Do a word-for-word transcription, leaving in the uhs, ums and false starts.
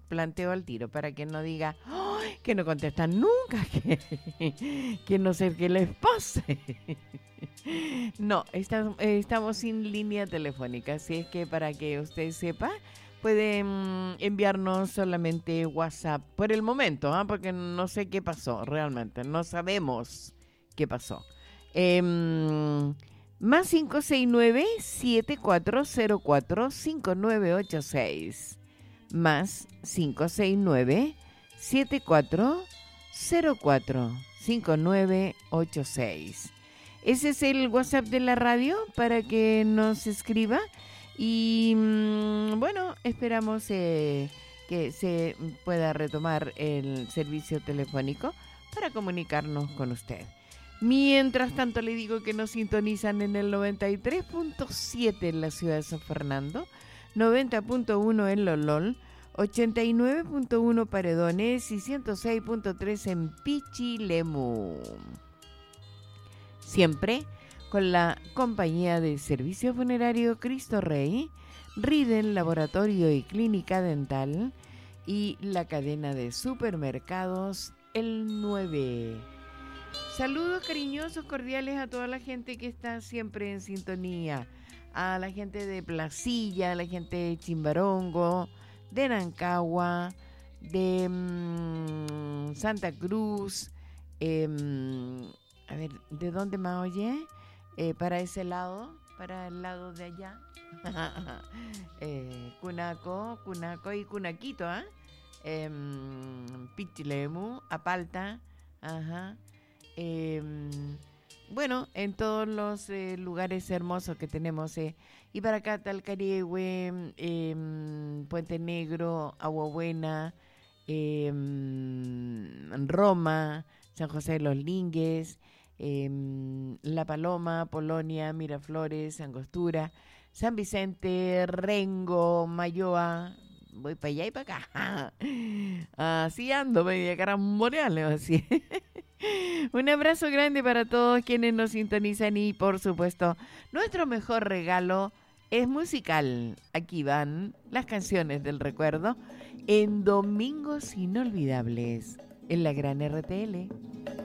planteo al tiro para que no diga ¡ay! Que no contestan nunca, que, que no sé qué les pase. No, está, eh, estamos sin línea telefónica, así es que para que usted sepa, puede mm, enviarnos solamente WhatsApp por el momento, ¿ah? Porque no sé qué pasó realmente, no sabemos qué pasó. Eh, más cinco seis nueve, siete cuatro cero cuatro, cinco nueve ocho seis. Más cinco seis nueve, siete cuatro cero cuatro, cinco nueve ocho seis. Ese es el WhatsApp de la radio para que nos escriba. Y mmm, bueno, esperamos eh, que se pueda retomar el servicio telefónico para comunicarnos con usted. Mientras tanto, le digo que nos sintonizan en el noventa y tres punto siete en la ciudad de San Fernando, noventa punto uno en Lolol, ochenta y nueve punto uno Paredones y ciento seis punto tres en Pichilemu. Siempre con la compañía de servicio funerario Cristo Rey, Riden Laboratorio y Clínica Dental y la cadena de supermercados El nueve. Saludos cariñosos, cordiales a toda la gente que está siempre en sintonía, a la gente de Placilla, a la gente de Chimbarongo, de Nancagua, de mmm, Santa Cruz, eh, a ver, ¿de dónde más oye? Eh, para ese lado, para el lado de allá, eh, Cunaco, Cunaco y Cunaquito, ¿ah? ¿eh? Eh, Pichilemu, Apalta, ajá. Eh, bueno, en todos los eh, lugares hermosos que tenemos, eh, y para acá Talcaregüe, eh, Puente Negro, Agua Buena, eh, Roma, San José de los Lingues, eh, La Paloma, Polonia, Miraflores, Angostura, San Vicente, Rengo, Mayoa. Voy para allá y para acá. Así ando, media caramboreal, así. Un abrazo grande para todos quienes nos sintonizan y, por supuesto, nuestro mejor regalo es musical. Aquí van las canciones del recuerdo en Domingos Inolvidables en la gran R T L.